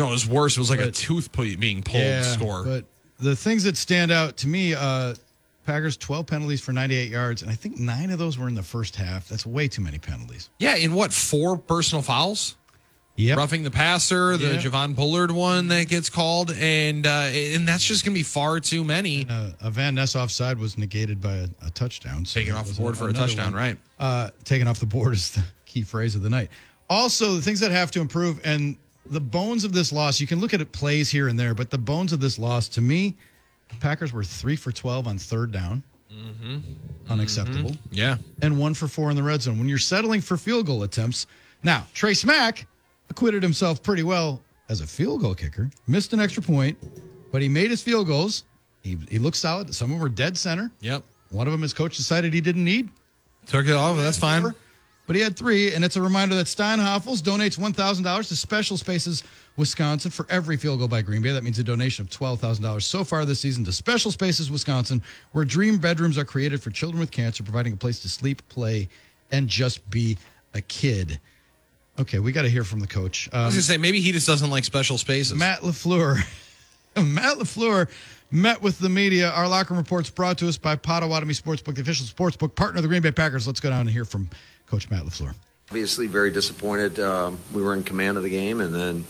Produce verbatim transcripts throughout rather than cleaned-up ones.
No, it was worse. It was like but, a tooth being pulled yeah, score. But the things that stand out to me, uh, Packers twelve penalties for ninety-eight yards, and I think nine of those were in the first half. That's way too many penalties. Yeah, in what, four personal fouls? Yep. Roughing the passer, the Yep. Javon Bullard one that gets called, and uh, and that's just going to be far too many. Uh, a Van Ness offside was negated by a, a touchdown. So Taken off the board for a touchdown, one. right. Uh, taken off the board is the key phrase of the night. Also, the things that have to improve, and the bones of this loss, you can look at it plays here and there, but the bones of this loss, to me, the Packers were three for twelve on third down. Mm-hmm. Unacceptable. Mm-hmm. Yeah. And one for four in the red zone. When you're settling for field goal attempts, now, Trey Smack acquitted himself pretty well as a field goal kicker, missed an extra point, but he made his field goals. He, he looked solid. Some of them were dead center. Yep. One of them his coach decided he didn't need. Took it off. That's fine. But he had three, and it's a reminder that Steinhoffels donates one thousand dollars to Special Spaces Wisconsin for every field goal by Green Bay. That means a donation of twelve thousand dollars so far this season to Special Spaces Wisconsin, where dream bedrooms are created for children with cancer, providing a place to sleep, play, and just be a kid. Okay, we got to hear from the coach. Um, I was going to say, maybe he just doesn't like special spaces. Matt LaFleur. Matt LaFleur met with the media. Our locker room reports brought to us by Potawatomi Sportsbook, the official sportsbook partner of the Green Bay Packers. Let's go down and hear from Coach Matt LaFleur. Obviously very disappointed. Um, we were in command of the game, and then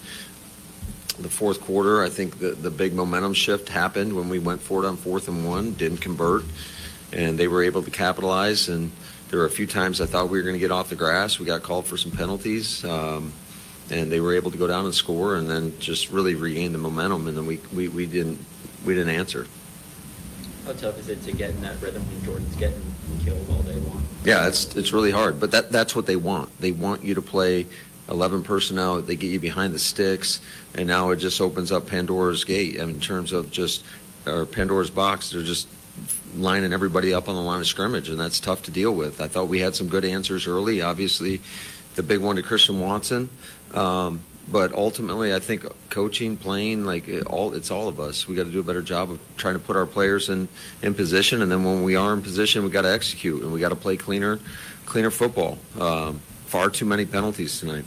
the fourth quarter, I think the, the big momentum shift happened when we went for it on fourth and one, didn't convert, and they were able to capitalize. And there were a few times I thought we were going to get off the grass. We got called for some penalties, um, and they were able to go down and score, and then just really regain the momentum. And then we, we, we didn't we didn't answer. How tough is it to get in that rhythm when Jordan's getting killed all day long? Yeah, it's it's really hard, but that that's what they want. They want you to play eleven personnel. They get you behind the sticks, and now it just opens up Pandora's gate. I mean, in terms of just or Pandora's box, they're just lining everybody up on the line of scrimmage, and that's tough to deal with. I thought we had some good answers early. Obviously, the big one to Christian Watson, um, but ultimately, I think coaching, playing, like it all, it's all of us. We got to do a better job of trying to put our players in, in position, and then when we are in position, we got to execute, and we got to play cleaner, cleaner football. Um, far too many penalties tonight.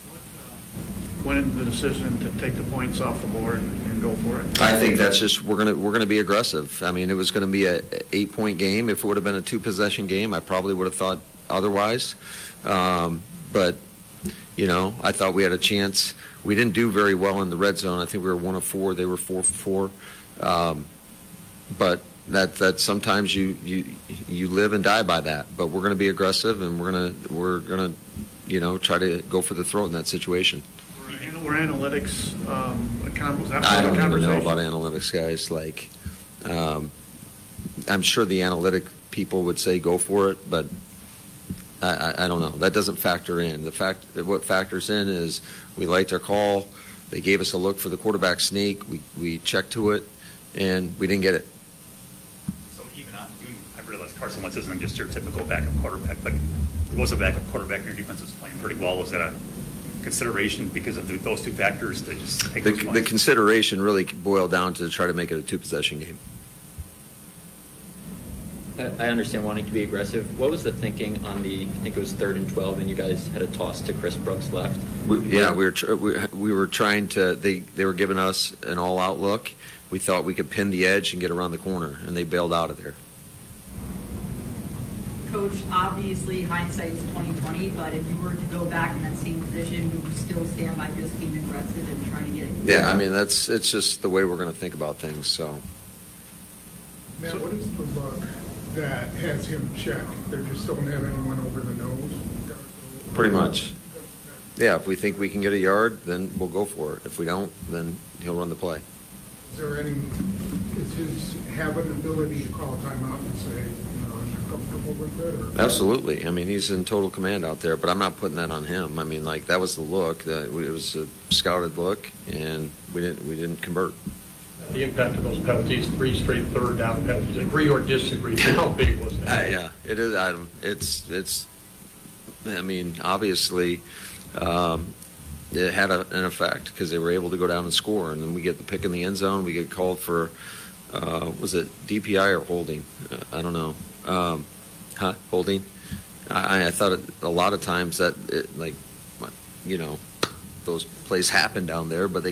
Went into the decision to take the points off the board and go for it? I think that's just we're gonna we're gonna be aggressive. I mean, it was gonna be a eight point game. If it would have been a two possession game, I probably would have thought otherwise. Um, but you know, I thought we had a chance. We didn't do very well in the red zone. I think we were one of four. They were four for four. Um, but that that sometimes you you you live and die by that. But we're gonna be aggressive, and we're gonna we're gonna you know try to go for the throat in that situation. Were analytics um, a con- was that I part of don't the even know conversation? about analytics, guys. Like, um, I'm sure the analytic people would say go for it, but I, I, I don't know. That doesn't factor in. The fact that what factors in is we liked our call. They gave us a look for the quarterback sneak. We we checked to it, and we didn't get it. So even on, I realize Carson Wentz isn't just your typical backup quarterback, but he was a backup quarterback, and your defense was playing pretty well. Was that a consideration because of the, those two factors to just take The, those the points? consideration really boiled down to try to make it a two-possession game. I I understand wanting to be aggressive. What was the thinking on the, I think it was third and twelve, and you guys had a toss to Chris Brooks left? We, yeah, we were tr- we, we were trying to. They they were giving us an all-out look. We thought we could pin the edge and get around the corner, and they bailed out of there. Coach, obviously hindsight's twenty twenty, but if you were to go back in that same position, would you still stand by just being aggressive and trying to get it? Yeah, I mean that's it's just the way we're going to think about things. So Matt, what is the look that has him checked? They just don't have anyone over the nose? pretty much, yeah. If we think we can get a yard, then we'll go for it. If we don't, then he'll run the play. Is there any, is his have an ability to call a timeout and say, you know, I'm comfortable with it? Or? Absolutely. I mean, he's in total command out there, but I'm not putting that on him. I mean, like that was the look. That it was a scouted look, and we didn't we didn't convert. The impact of those penalties, three straight third down penalties, agree or disagree, how big was Uh, that? yeah, it is. I, it's it's. I mean, obviously, um, it had a, an effect because they were able to go down and score, and then we get the pick in the end zone. We get called for, uh, was it D P I or holding? Uh, I don't know. Um, huh? Holding. I, I thought it, a lot of times that it, like, you know, those plays happen down there, but they